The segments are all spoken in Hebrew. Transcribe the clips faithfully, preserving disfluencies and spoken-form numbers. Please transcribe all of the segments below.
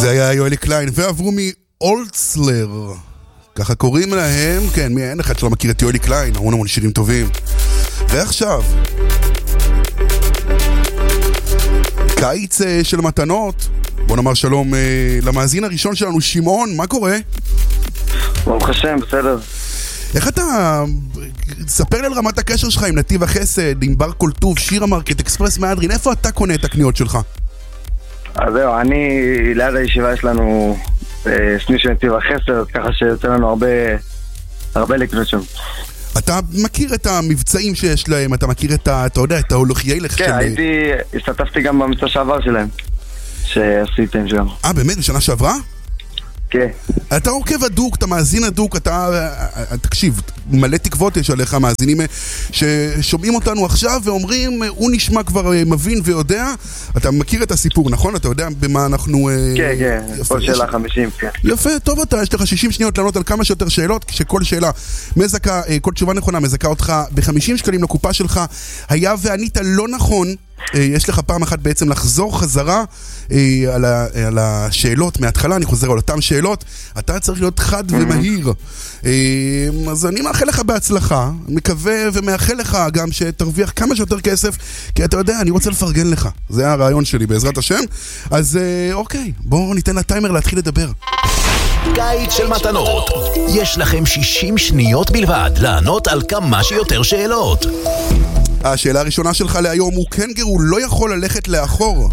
זה היה יואלי קליין, ועברו מאולצלר, ככה קוראים להם, כן, מי אין אחד שלא מכיר את יואלי קליין, המון המון שירים טובים. ועכשיו, קיץ של מתנות, בוא נאמר שלום למאזין הראשון שלנו, שמעון, מה קורה? ברוך השם, בסדר. איך אתה, ספר לי על רמת הקשר שלך עם נתיב החסד, עם בר כל טוב, שירה מרקט, אקספרס מהדרין, איפה אתה קונה את הקניות שלך? אז זהו, אני, ליד הישיבה יש לנו סניף של נתיב החסד, ככה שיוצא לנו הרבה, הרבה לקנות שם. אתה מכיר את המבצעים שיש להם, אתה מכיר את ה, אתה יודע, את ההולכיי לך כן, של... הייתי, השתתפתי גם במצע שעבר שלהם, שעשיתם שם. אה, באמת? בשנה שעברה? כן. אתה עוקב הדוק, אתה מאזין הדוק, אתה, תקשיב, מלא תקוות יש עליך, מאזינים ששומעים אותנו עכשיו ואומרים, הוא נשמע כבר מבין ויודע, אתה מכיר את הסיפור, נכון? אתה יודע במה אנחנו... כן, כן, כל שאלה חמישים, כן. יפה, טוב אתה, יש לך שישים שניות לענות על כמה שיותר שאלות, כשכל שאלה מזכה, כל תשובה נכונה מזכה אותך ב-חמישים שקלים לקופה שלך, היה וענית לא נכון, יש לך פעם אחת בעצם לחזור חזרה על, ה, על השאלות מההתחלה, אני חוזר על אותם שאלות, אתה צריך להיות חד ומהיר. אז אני מאחל לך בהצלחה, מקווה ומאחל לך גם שתרוויח כמה שיותר כסף, כי אתה יודע, אני רוצה לפרגן לך, זה הרעיון שלי בעזרת השם. אז אוקיי, בואו ניתן לטיימר להתחיל לדבר. קיץ של מתנות, יש לכם שישים שניות בלבד לענות על כמה שיותר שאלות. השאלה הראשונה שלך להיום הוא קנגרו לא יכול ללכת לאחור.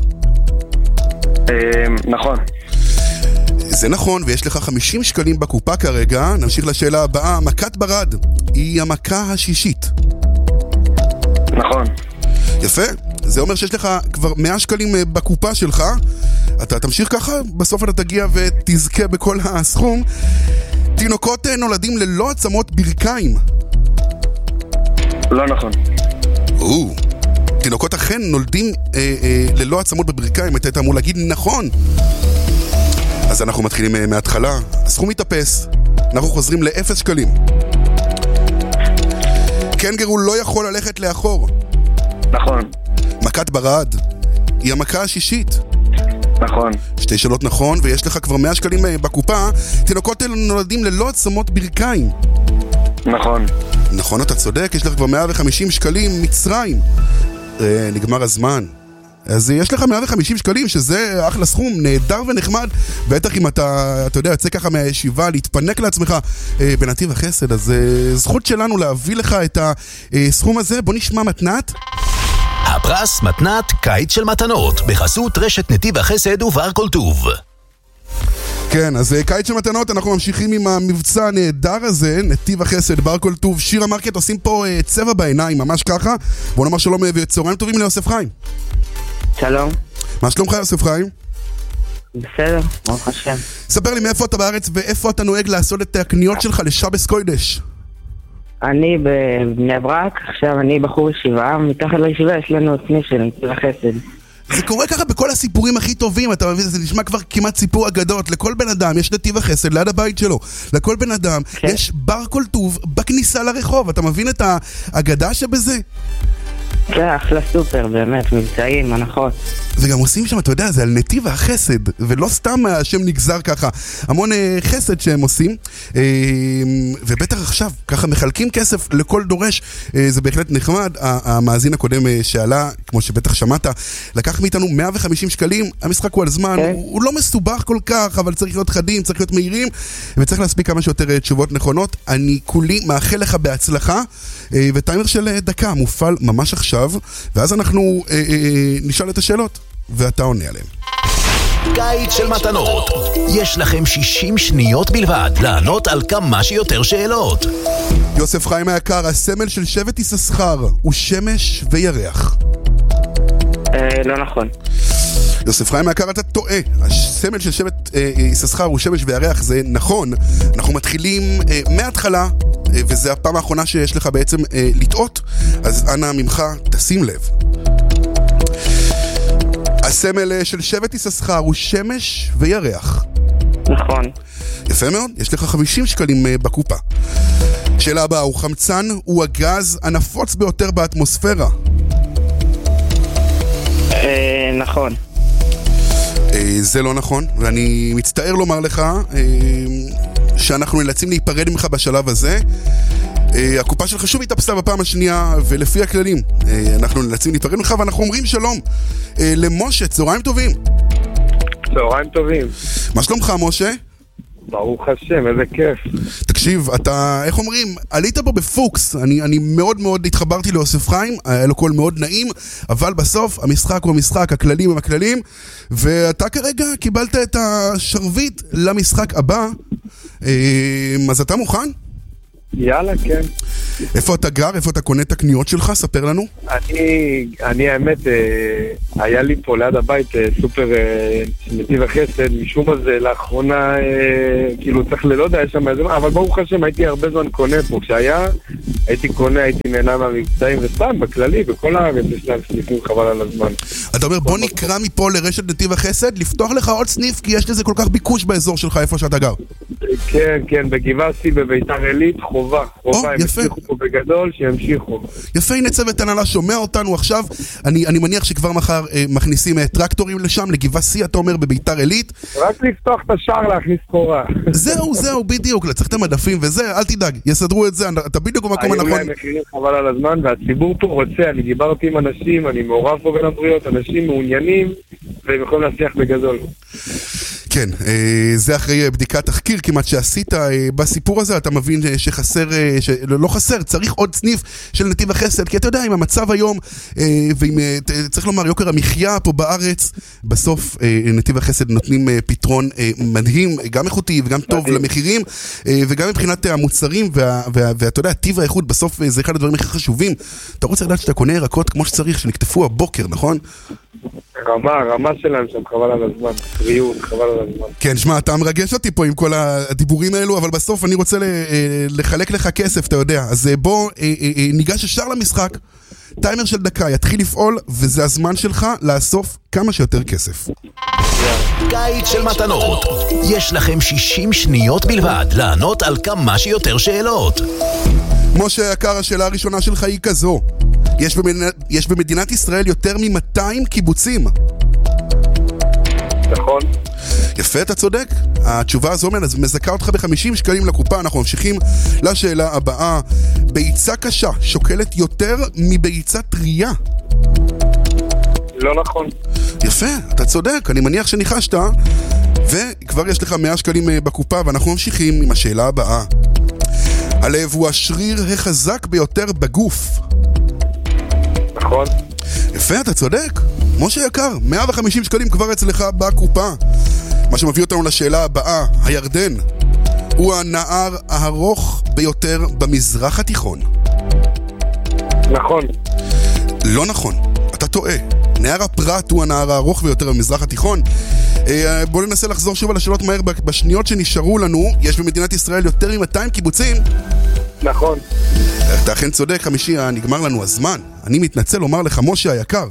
נכון. זה נכון, ויש לך חמישים שקלים בקופה כרגע. נמשיך לשאלה הבאה. מכת ברד היא המכה השישית. נכון. יפה, זה אומר שיש לך כבר מאה שקלים בקופה שלך. אתה תמשיך ככה, בסוף אתה תגיע ותזכה בכל הסכום. תינוקות נולדים ללא עצמות ברכיים. לא נכון. או, תינוקות אכן נולדים אה, אה, ללא עצמות בברכיים, אתה היית אמור להגיד נכון. אז אנחנו מתחילים אה, מההתחלה. הסכום מתאפס, אנחנו חוזרים לאפס שקלים. קנגרו לא יכול ללכת לאחור. נכון. מכת ברד היא המכה השישית. נכון. שתי שאלות נכון, ויש לך כבר מאה שקלים אה, בקופה. תינוקות אלה נולדים ללא עצמות ברכיים. נכון. נכון, אתה צודק, יש לך כבר מאה וחמישים שקלים. מצרים. אה, נגמר הזמן. אז יש לך מאה וחמישים שקלים, שזה אחלה סכום, נהדר ונחמד. בטח אם אתה, אתה יודע, יוצא ככה מהישיבה, להתפנק לעצמך אה, בנתיב החסד. אז אה, זכות שלנו להביא לך את הסכום הזה. בוא נשמע מתנת. הפרס מתנת קיץ של מתנות, בחסות רשת נתיב החסד ובר כל טוב. כן, אז קיץ של מתנות, אנחנו ממשיכים עם המבצע הנהדר הזה, נתיב החסד, בר כל טוב, שירה מרקט, עושים פה uh, צבע בעיניים, ממש ככה. בוא נאמר שלום וצהריים טובים ליוסף חיים. שלום. מה שלומך יוסף חיים? בסדר, ברוך השם. ספר לי מאיפה אתה בארץ ואיפה אתה נוהג לעשות את הקניות שלך לשבס קוידש. אני בבני ברק, עכשיו אני בחור ישיבה, מתחת לישיבה יש לנו סניף של נתיב החסד. זה קורה ככה בכל הסיפורים הכי טובים, אתה מבין? זה נשמע כבר כמעט סיפור אגדות. לכל בן אדם יש נתיב החסד ליד הבית שלו. לכל בן אדם כן. יש בר כל טוב בכניסה לרחוב. אתה מבין את האגדה שבזה? כן, אחלה סופר, באמת, מבצעים, הנחות. וגם עושים שם, אתה יודע, זה על נתיב החסד, ולא סתם השם נגזר ככה. המון אה, חסד שהם עושים, אה, ובטח עכשיו, ככה מחלקים כסף לכל דורש, אה, זה בהחלט נחמד. המאזין הקודם אה, שעלה, כמו שבטח שמעת, לקח מאיתנו מאה וחמישים שקלים, המשחק הוא על זמן, okay. הוא, הוא לא מסובך כל כך, אבל צריך להיות חדים, צריך להיות מהירים, וצריך להספיק כמה שיותר אה, תשובות נכונות. אני כולי מאחל לך בהצלחה, אה, וטיימר של אה, דקה מופעל ממש עכשיו, ואז אנחנו אה, אה, נשאל את השאלות. ואתה עונה עליהם. קיץ של מתנות, יש לכם שישים שניות בלבד לענות על כמה שיותר שאלות. יוסף חיים היקר, הסמל של שבט יששכר הוא שמש וירח. אה, לא נכון. יוסף חיים היקר, אתה טועה. הסמל של שבט אה, יששכר הוא שמש וירח, זה נכון. אנחנו מתחילים אה, מההתחלה, אה, וזה הפעם האחרונה שיש לך בעצם אה, לטעות, אז אנא ממך תשים לב. הסמל של שבט יששכר הוא שמש וירח. נכון. יפה מאוד, יש לך חמישים שקלים בקופה. שאלה הבאה, הוא חמצן, הוא הגז הנפוץ ביותר באטמוספירה. אה, נכון. זה לא נכון, ואני מצטער לומר לך שאנחנו נאלצים להיפרד ממך בשלב הזה. הקופה שלך שוב התאפסה בפעם השנייה, ולפי הכללים אנחנו נאלצים להיפרד ממך, ואנחנו אומרים שלום למשה. צהריים טובים. צהריים טובים. מה שלומך, משה? ברוך השם, איזה כיף. תקשיב, אתה, איך אומרים, עלית פה בפוקס. אני, אני מאוד מאוד התחברתי ליוסף חיים, היה לו קול מאוד נעים, אבל בסוף המשחק הוא המשחק, הכללים הם הכללים, ואתה כרגע קיבלת את השרביט למשחק הבא. אז אתה מוכן? יאללה, כן. איפה אתה גר? איפה אתה קונה את הקניות שלך? ספר לנו. אני, אני האמת, היה לי פה ליד הבית סופר נתיב החסד, משום הזה לאחרונה, כאילו צריך ללא יודע, יש שם איזה, אבל ברוך השם הייתי הרבה זמן קונה פה. כשהיה, הייתי קונה, הייתי נהנה מהמבצעים, וסתם, בכללי, בכל הארץ יש להם סניפים, חבל על הזמן. אתה אומר, בוא נקרא מפה לרשת נתיב החסד, לפתוח לך עוד סניף, כי יש לזה כל כך ביקוש באזור שלך, איפה שאתה גר. כן, כן, בגבעה סי בביתר עילית, חובה, חובה, הם המשיכו פה בגדול, שימשיכו. יפה, הנה צוות הנהלה שומע אותנו עכשיו, אני, אני מניח שכבר מחר אה, מכניסים אה, טרקטורים לשם, לגבעה סי, אתה אומר, בביתר עילית. רק לפתוח את השער להכניס קורה. זהו, זהו, בדיוק, לצריך את המדפים וזה, אל תדאג, יסדרו את זה, אתה בדיוק במקום הנכון. היו להם מחירים חבל על הזמן, והציבור פה רוצה, אני דיברתי עם אנשים, אני מעורב פה בין הבריות, אנשים מעוניינים, והם יכולים להצליח בגדול. כן, זה אחרי בדיקת תחקיר כמעט שעשית בסיפור הזה, אתה מבין שחסר, לא חסר, צריך עוד סניף של נתיב החסד, כי אתה יודע, עם המצב היום, ועם, צריך לומר, יוקר המחיה פה בארץ, בסוף נתיב החסד נותנים פתרון מדהים, גם איכותי וגם טוב למחירים, וגם מבחינת המוצרים, ואתה יודע, טיב האיכות בסוף זה אחד הדברים הכי חשובים. אתה רוצה לדעת שאתה קונה ירקות כמו שצריך, שנקטפו הבוקר, נכון? רמה, רמה שלהם שם, חבל על הזמן, בריאות, חבל על הזמן. כן, שמע, אתה מרגש אותי פה עם כל הדיבורים האלו, אבל בסוף אני רוצה לחלק לך כסף, אתה יודע. אז בוא ניגש ישר למשחק, טיימר של דקה יתחיל לפעול, וזה הזמן שלך לאסוף כמה שיותר כסף. גייד של מתנות. יש לכם שישים שניות בלבד לענות על כמה שיותר שאלות. משה יקר, השאלה הראשונה שלך היא כזו. יש במדינת, יש במדינת ישראל יותר מ-מאתיים קיבוצים. נכון. יפה, אתה צודק. התשובה הזו מזכה אותך ב-חמישים שקלים לקופה. אנחנו ממשיכים לשאלה הבאה. ביצה קשה שוקלת יותר מביצה טריה. לא נכון. יפה, אתה צודק. אני מניח שניחשת. וכבר יש לך מאה שקלים בקופה, ואנחנו ממשיכים עם השאלה הבאה. הלב הוא השריר החזק ביותר בגוף. נכון. יפה, אתה צודק. משה יקר, מאה וחמישים שקלים כבר אצלך בקופה. מה שמביא אותנו לשאלה הבאה. הירדן הוא הנהר הארוך ביותר במזרח התיכון. נכון. לא נכון, אתה טועה. נהר הפרת הוא הנהר הארוך ביותר במזרח התיכון. בואו ננסה לחזור שוב על השאלות מהר בשניות שנשארו לנו. יש במדינת ישראל יותר מ-מאתיים קיבוצים. נכון. אתה אכן צודק, חמישי, נגמר לנו הזמן. אני מתנצל לומר לך, משה היקר,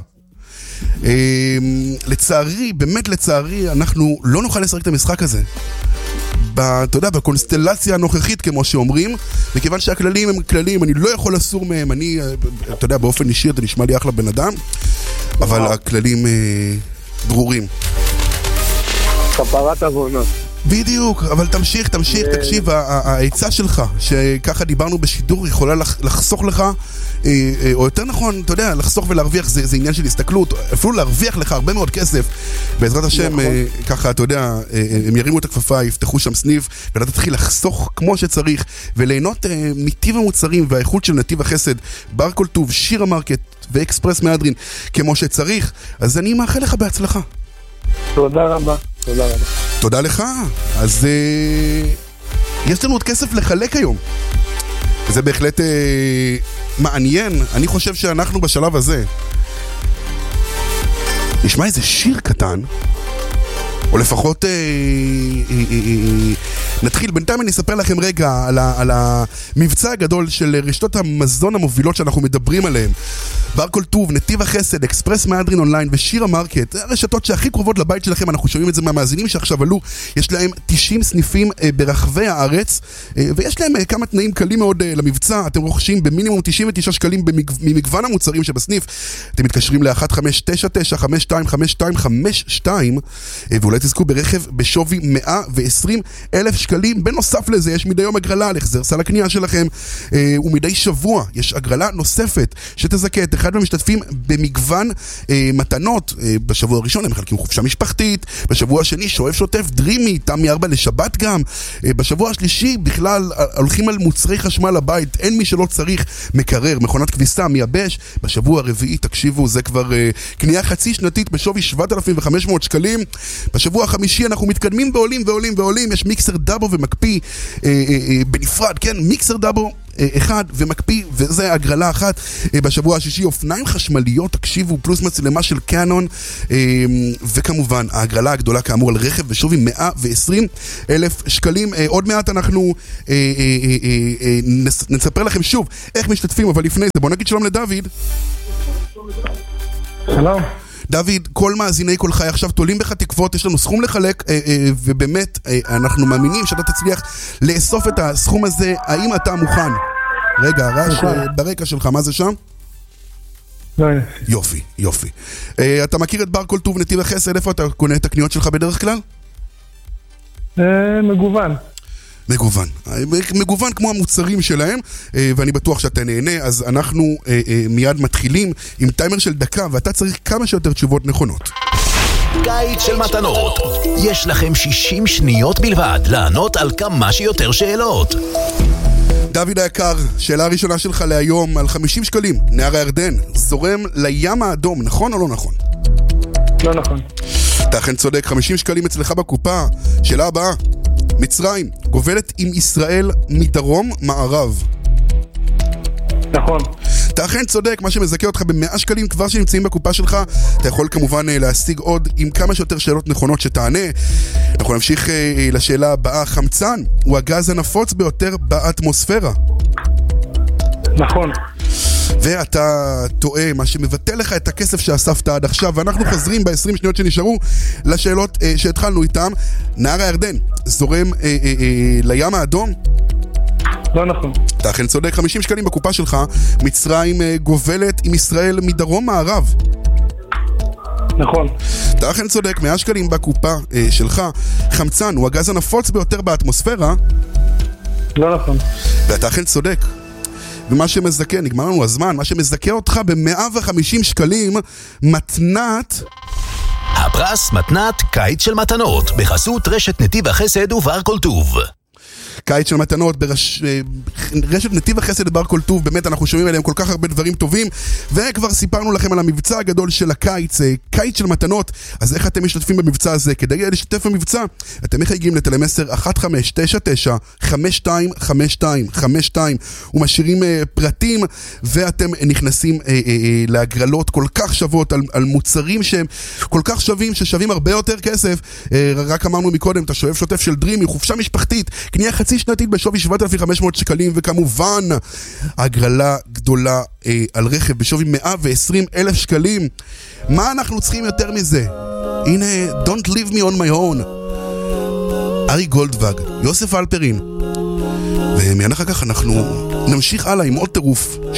לצערי, באמת לצערי, אנחנו לא נוכל לשחק את המשחק הזה, אתה יודע, בקונסטלציה הנוכחית, כמו שאומרים, מכיוון שהכללים הם כללים, אני לא יכול לסור מהם. אני, אתה יודע, באופן אישי אתה נשמע לי אחלה בן אדם, אבל הכללים ברורים. כפרת עוונות. בדיוק, אבל תמשיך, תמשיך, תקשיב, העצה שלך, שככה דיברנו בשידור, יכולה לחסוך לך, או יותר נכון, אתה יודע, לחסוך ולהרוויח, זה עניין של הסתכלות, אפילו להרוויח לך הרבה מאוד כסף, בעזרת השם, ככה, אתה יודע, הם ירימו את הכפפה, יפתחו שם סניף, ואתה תתחיל לחסוך כמו שצריך, וליהנות מטיב המוצרים והאיכות של נתיב החסד, בר כל טוב, שיר המרקט ואקספרס מהדרין, כמו שצריך. אז אני מאחל לך בהצלחה. תודה רבה. תודה רבה. תודה לך. אז אה, יש לנו עוד כסף לחלק היום. זה בהחלט אה, מעניין. אני חושב שאנחנו בשלב הזה נשמע איזה שיר קטן, או לפחות אה, אה, אה, נתחיל, בינתיים אני אספר לכם רגע על, ה, על המבצע הגדול של רשתות המזון המובילות שאנחנו מדברים עליהם. בר כל טוב, נתיב החסד, אקספרס מהדרין אונליין ושירה מרקט, הרשתות שהכי קרובות לבית שלכם, אנחנו שומעים את זה מהמאזינים שעכשיו עלו, יש להם תשעים סניפים ברחבי הארץ, ויש להם כמה תנאים קלים מאוד למבצע. אתם רוכשים במינימום תשעים ותשעה שקלים ממגוון המוצרים שבסניף, אתם מתקשרים ל-אחת חמש תשע תשע חמש שתיים חמש שתיים חמש שתיים, ואולי תזכו ברכב בשווי מאה ועשרים אלף שקלים. בנוסף לזה יש מדי יום הגרלה על החזר סל הקנייה שלכם, ומדי שבוע יש הגרלה נוספת שתזכה את אחד מהמשתתפים במגוון מתנות. בשבוע הראשון הם מחלקים חופשה משפחתית, בשבוע השני שואף שוטף דרימי, תמי ארבע לשבת גם, בשבוע השלישי בכלל הולכים על מוצרי חשמל לבית, אין מי שלא צריך, מקרר, מכונת כביסה, מייבש. בשבוע הרביעי, תקשיבו, זה כבר קנייה חצי שנתית בשווי שבעת אלפים וחמש מאות שקלים. בשבוע החמישי אנחנו מתקדמים ועולים ועולים ועולים, יש מיקסר דאבו ומקפיא אה, אה, אה, בנפרד, כן, מיקסר דאבו אה, אחד ומקפיא, וזה הגרלה אחת. אה, בשבוע השישי אופניים חשמליות, תקשיבו, פלוס מצלמה של קאנון, אה, וכמובן ההגרלה הגדולה כאמור על רכב בשווי מאה ועשרים אלף שקלים. אה, עוד מעט אנחנו אה, אה, אה, אה, אה, נס, נספר לכם שוב איך משתתפים, אבל לפני זה בואו נגיד שלום לדוד. שלום. דוד, כל מאזיני כל חי עכשיו תולים בך תקוות, יש לנו סכום לחלק, אה, אה, ובאמת אה, אנחנו מאמינים שאתה תצליח לאסוף את הסכום הזה. האם אתה מוכן? רגע, הרעש אה, ברקע שלך, מה זה שם? לא. יופי, יופי. אה, אתה מכיר את בר כל טוב נתיב החסד? איפה אתה קונה את הקניות שלך בדרך כלל? אה, מגוון. מגוון, מגוון כמו המוצרים שלהם, ואני בטוח שאתה נהנה. אז אנחנו מיד מתחילים עם טיימר של דקה, ואתה צריך כמה שיותר תשובות נכונות. קיץ של מתנות, יש לכם שישים שניות בלבד לענות על כמה שיותר שאלות. דוד היקר, שאלה הראשונה שלך להיום על חמישים שקלים. נהר הירדן זורם לים האדום, נכון או לא נכון? לא נכון. אתה אכן צודק, חמישים שקלים אצלך בקופה. שאלה הבאה, מצרים גובלת עם ישראל מדרום מערב. נכון. אתה אכן צודק, מה שמזכה אותך ב-מאה שקלים כבר שנמצאים בקופה שלך. אתה יכול כמובן להשיג עוד עם כמה שיותר שאלות נכונות שתענה. אנחנו נמשיך לשאלה הבאה. חמצן הוא הגז הנפוץ ביותר באטמוספירה. נכון. ואתה טועה, מה שמבטל לך את הכסף שאספת עד עכשיו. ואנחנו חוזרים ב-עשרים שניות שנשארו לשאלות אה, שהתחלנו איתם. נהר הירדן זורם אה, אה, אה, לים האדום? לא נכון. אתה אכן צודק, חמישים שקלים בקופה שלך. מצרים אה, גובלת עם ישראל מדרום מערב. נכון. אתה אכן צודק, מאה שקלים בקופה אה, שלך. חמצן הוא הגז הנפוץ ביותר באטמוספירה. לא נכון. ואתה אכן צודק. ומה שמזכה, נגמר לנו הזמן, מה שמזכה אותך ב-מאה וחמישים שקלים, מתנת... הפרס מתנת קיץ של מתנות, בחסות רשת נתיב החסד ובר כל טוב. קיץ של מתנות ברש... רשת נתיב החסד ובר כל טוב, באמת אנחנו שומעים עליהם כל כך הרבה דברים טובים, וכבר סיפרנו לכם על המבצע הגדול של הקיץ, קיץ של מתנות. אז איך אתם משתתפים במבצע הזה? כדי לשתף במבצע, אתם מחייגים לטלמסר אחת חמש תשע תשע חמש שתיים חמש שתיים חמש שתיים ומשאירים אה, פרטים, ואתם נכנסים אה, אה, אה, להגרלות כל כך שוות על, על מוצרים שהם כל כך שווים, ששווים הרבה יותר כסף. אה, רק אמרנו מקודם, אתה שואף שוטף של דרימי, חופשה משפחתית, קנייה חצי שנתית בשווי שבעת אלפים וחמש מאות שקלים, וכמובן הגרלה גדולה אה, על רכב בשווי מאה ועשרים אלף שקלים. מה אנחנו צריכים יותר מזה? הנה, Don't Leave Me On My Own, ארי גולדוואג, יוסף אלפרין, ומיד אחר כך אנחנו נמשיך הלאה עם עוד טירוף